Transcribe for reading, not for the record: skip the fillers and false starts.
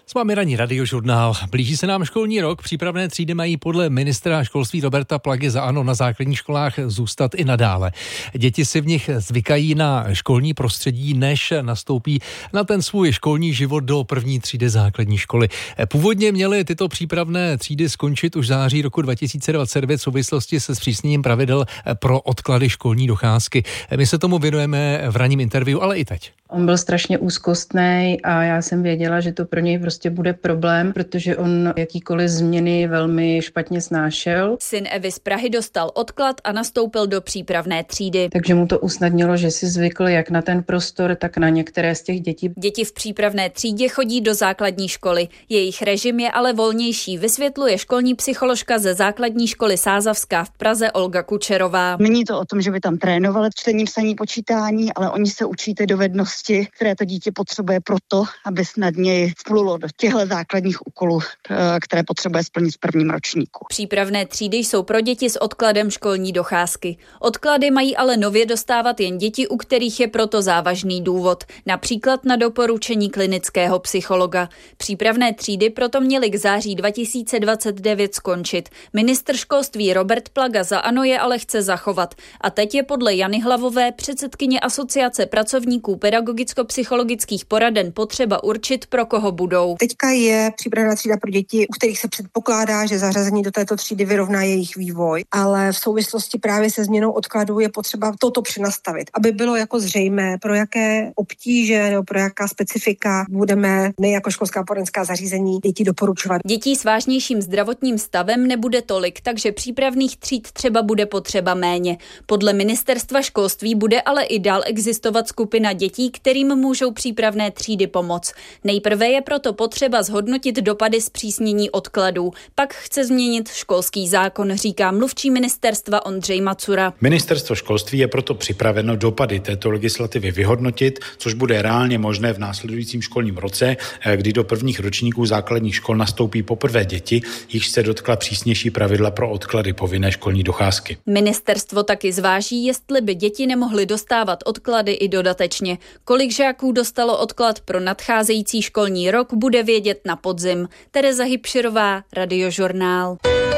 S vámi ranní radiožurnál. Blíží se nám školní rok. Přípravné třídy mají podle ministra školství Roberta Plagy za ANO na základních školách zůstat i nadále. Děti si v nich zvykají na školní prostředí, než nastoupí na ten svůj školní život do první třídy základní školy. Původně měly tyto přípravné třídy skončit už v září roku 2029 v souvislosti se zpřísněním pravidel pro odklady školní docházky. My se tomu věnujeme v ranním interview, ale i teď. On byl strašně úzkostný a já jsem věděla, že to pro něj prostě bude problém, protože on jakýkoliv změny velmi špatně snášel. Syn Evy z Prahy dostal odklad a nastoupil do přípravné třídy. Takže mu to usnadnilo, že si zvykl jak na ten prostor, tak na některé z těch dětí. Děti v přípravné třídě chodí do základní školy. Jejich režim je ale volnější, vysvětluje školní psycholožka ze základní školy Sázavská v Praze Olga Kučerová. Není to o tom, že by tam trénovali čtení, psaní, počítání, ale oni se učí ty dovednosti, které to dítě potřebuje proto, aby snadněji vplulo do těchto základních úkolů, které potřebuje splnit v prvním ročníku. Přípravné třídy jsou pro děti s odkladem školní docházky. Odklady mají ale nově dostávat jen děti, u kterých je proto závažný důvod, například na doporučení klinického psychologa. Přípravné třídy proto měly k září 2029 skončit. Ministr školství Robert Plaga za ANO je ale chce zachovat. A teď je podle Jany Hlavové, předsedkyně Asociace pracovníků pedagogicko-psychologických poraden, potřeba určit, pro koho budou. Teďka je přípravná třída pro děti, u kterých se předpokládá, že zařazení do této třídy vyrovná jejich vývoj, ale v souvislosti právě se změnou odkladu je potřeba toto přenastavit, aby bylo jako zřejmé, pro jaké obtíže nebo pro jaká specifika budeme my jako školská poradenská zařízení děti doporučovat. Dětí s vážnějším zdravotním stavem nebude tolik, takže přípravných tříd třeba bude potřeba méně. Podle ministerstva školství bude ale i dál existovat skupina dětí, kterým můžou přípravné třídy pomoct. Nejprve je proto potřeba zhodnotit dopady zpřísnění odkladů. Pak chce změnit školský zákon, říká mluvčí ministerstva Ondřej Macura. Ministerstvo školství je proto připraveno dopady této legislativy vyhodnotit, což bude reálně možné v následujícím školním roce, kdy do prvních ročníků základních škol nastoupí poprvé děti, jichž se dotkla přísnější pravidla pro odklady povinné školní docházky. Ministerstvo taky zváží, jestli by děti nemohly dostávat odklady i dodatečně. Kolik žáků dostalo odklad pro nadcházející školní rok, bude vědět na podzim. Tereza Hybširová, Radiožurnál.